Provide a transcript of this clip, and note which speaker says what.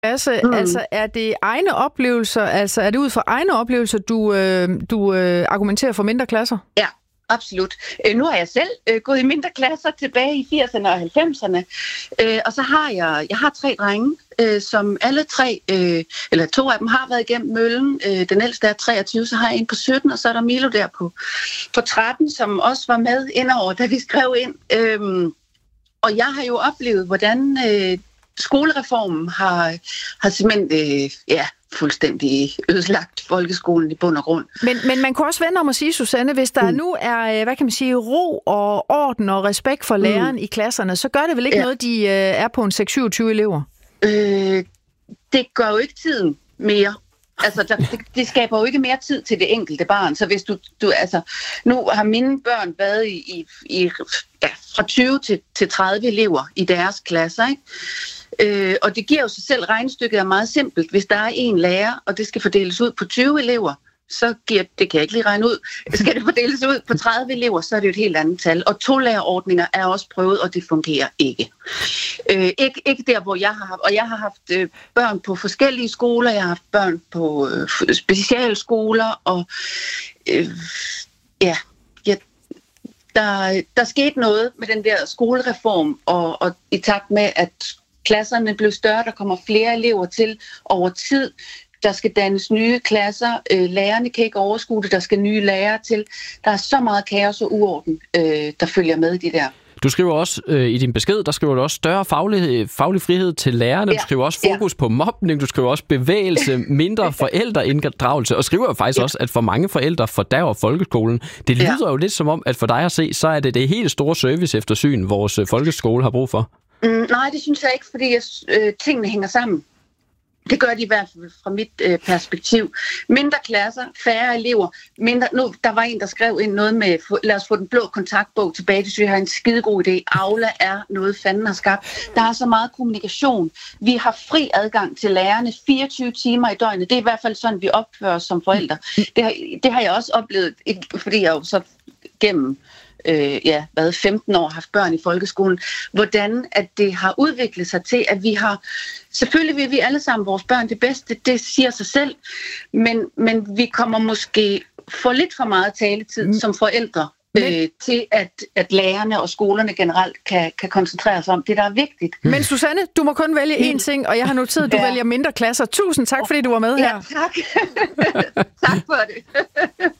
Speaker 1: Altså, er det egne oplevelser, altså er det ud fra egne oplevelser, du argumenterer for mindre klasser?
Speaker 2: Ja, absolut. Nu har jeg selv gået i mindre klasser tilbage i 80'erne og 90'erne, og så har jeg har 3 drenge, som alle 3, eller 2 af dem har været igennem møllen. Den ældste er 23, så har jeg en på 17, og så er der Milo der på 13, som også var med indover, da vi skrev ind. Og jeg har jo oplevet, hvordan skolereformen har simpelthen fuldstændig ødelagt folkeskolen i bund og grund.
Speaker 1: Men man kunne også vende om at sige, Susanne, hvis der nu er, hvad kan man sige, ro og orden og respekt for læreren i klasserne, så gør det vel ikke noget, de er på en 6-27 elever?
Speaker 2: Det gør jo ikke tiden mere. Altså, det skaber jo ikke mere tid til det enkelte barn. Så hvis du altså, nu har mine børn været fra 20 til 30 elever i deres klasser, ikke? Og det giver jo sig selv, regnestykket er meget simpelt. Hvis der er en lærer, og det skal fordeles ud på 20 elever, så giver det kan jeg ikke lige regne ud. Skal det fordeles ud på 30 elever, så er det jo et helt andet tal. Og 2-lærerordninger er også prøvet, og det fungerer ikke. Ikke der, hvor jeg har haft. Og jeg har haft børn på forskellige skoler. Jeg har haft børn på specialskoler. Og der skete noget med den der skolereform, og i takt med, at klasserne blev større, der kommer flere elever til over tid. Der skal dannes nye klasser. Lærerne kan ikke overskue det. Der skal nye lærere til. Der er så meget kaos og uorden, der følger med de der.
Speaker 3: Du skriver også i din besked, der skriver du også større faglig frihed til lærerne. Du skriver også fokus på mobning. Du skriver også bevægelse, mindre forældreinddragelse. Og skriver jo faktisk også, at for mange forældre fordærver folkeskolen. Det lyder jo lidt som om, at for dig at se, så er det helt store serviceeftersyn, vores folkeskole har brug for.
Speaker 2: Nej, det synes jeg ikke, fordi tingene hænger sammen. Det gør de i hvert fald fra mit perspektiv. Mindre klasser, færre elever. Der var en, der skrev ind noget med, lad os få den blå kontaktbog tilbage. Det synes jeg er en skidegod idé. Aula er noget, fanden har skabt. Der er så meget kommunikation. Vi har fri adgang til lærerne 24 timer i døgnet. Det er i hvert fald sådan, vi opfører os som forældre. Det har jeg også oplevet, fordi jeg jo så gennem 15 år haft børn i folkeskolen, hvordan at det har udviklet sig til, at vi har, selvfølgelig vil vi alle sammen vores børn det bedste, det siger sig selv, men vi kommer måske for lidt for meget taletid som forældre til, at lærerne og skolerne generelt kan koncentrere sig om det, der er vigtigt.
Speaker 1: Men Susanne, du må kun vælge én ting, og jeg har noteret, at du vælger mindre klasser. Tusind tak, fordi du var med her.
Speaker 2: Ja, tak. Tak for det.